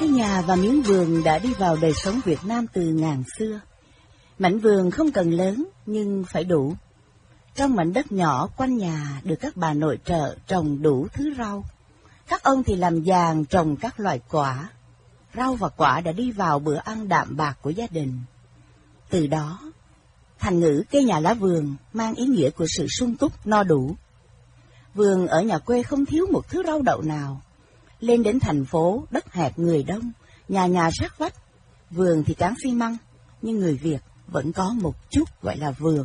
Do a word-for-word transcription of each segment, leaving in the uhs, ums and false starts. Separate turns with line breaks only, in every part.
Cái nhà và miếng vườn đã đi vào đời sống Việt Nam từ ngàn xưa. Mảnh vườn không cần lớn nhưng phải đủ. Trong mảnh đất nhỏ quanh nhà được các bà nội trợ trồng đủ thứ rau. Các ông thì làm giàn trồng các loại quả. Rau và quả đã đi vào bữa ăn đạm bạc của gia đình. Từ đó, thành ngữ cây nhà lá vườn mang ý nghĩa của sự sung túc no đủ. Vườn ở nhà quê không thiếu một thứ rau đậu nào. Lên đến thành phố, đất hẹp người đông, nhà nhà sát vách. Vườn thì cán xi măng, nhưng người Việt vẫn có một chút gọi là vườn.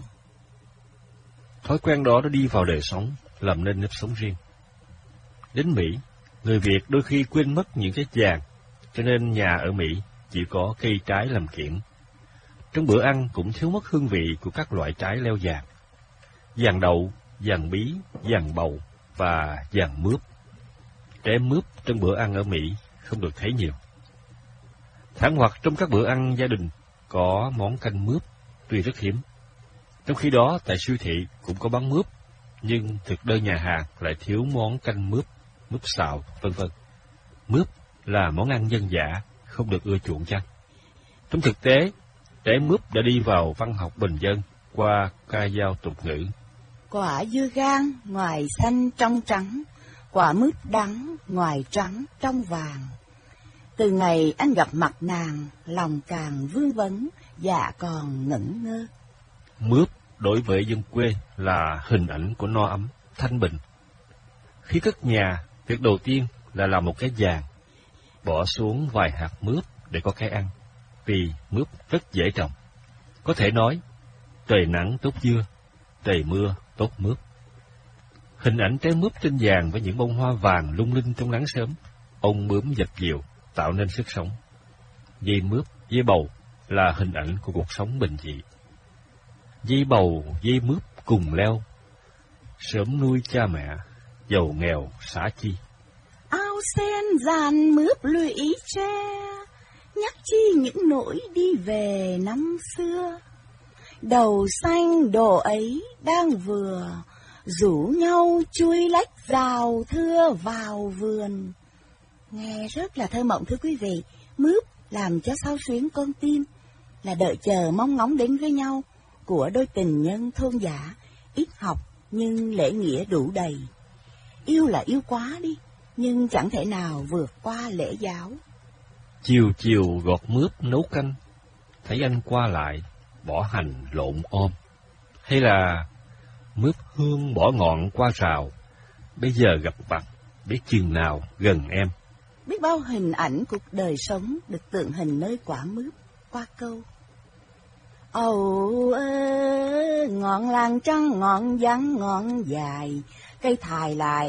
Thói quen đó đã đi vào đời sống, làm nên nếp sống riêng. Đến Mỹ, người Việt đôi khi quên mất những cái giàn, cho nên nhà ở Mỹ chỉ có cây trái làm kiểng. Trong bữa ăn cũng thiếu mất hương vị của các loại trái leo giàn. Giàn đậu, giàn bí, giàn bầu và giàn mướp. Trẻ em mướp trong bữa ăn ở Mỹ không được thấy nhiều. Thẳng hoặc trong các bữa ăn gia đình có món canh mướp, tuy rất hiếm. Trong khi đó, tại siêu thị cũng có bán mướp, nhưng thực đơn nhà hàng lại thiếu món canh mướp, mướp xào, vân vân. Mướp là món ăn dân dã, không được ưa chuộng chăng? Trong thực tế, trẻ mướp đã đi vào văn học bình dân qua ca dao tục ngữ.
Quả dưa gang, ngoài xanh trong trắng, quả mướp đắng, ngoài trắng trong vàng. Từ ngày anh gặp mặt nàng, lòng càng vương vấn, dạ còn ngẩn ngơ.
Mướp đối với dân quê là hình ảnh của no ấm, thanh bình. Khi cất nhà, việc đầu tiên là làm một cái giàn, bỏ xuống vài hạt mướp để có cái ăn, vì mướp rất dễ trồng. Có thể nói, trời nắng tốt dưa, trời mưa tốt mướp. Hình ảnh trái mướp trên giàn với những bông hoa vàng lung linh trong nắng sớm, ông bướm dập dìu tạo nên sức sống. Dây mướp, dây bầu là hình ảnh của cuộc sống bình dị. Dây bầu, dây mướp cùng leo, sớm nuôi cha mẹ, giàu nghèo xả chi.
Ao sen dàn mướp lụy tre, nhắc chi những nỗi đi về năm xưa. Đầu xanh đồ ấy đang vừa, rủ nhau chui lách rào thưa vào vườn. Nghe rất là thơ mộng thưa quý vị. Mướp làm cho xao xuyến con tim, là đợi chờ mong ngóng đến với nhau của đôi tình nhân thôn dã, ít học nhưng lễ nghĩa đủ đầy. Yêu là yêu quá đi, nhưng chẳng thể nào vượt qua lễ giáo.
Chiều chiều gọt mướp nấu canh, thấy anh qua lại, bỏ hành lộn om. Hay là mướp hương bỏ ngọn qua rào, bây giờ gặp mặt, biết chừng nào gần em.
Biết bao hình ảnh cuộc đời sống được tượng hình nơi quả mướp qua câu: ầu ơ, ngọn làng trắng ngọn vắng ngọn dài, cây thài lại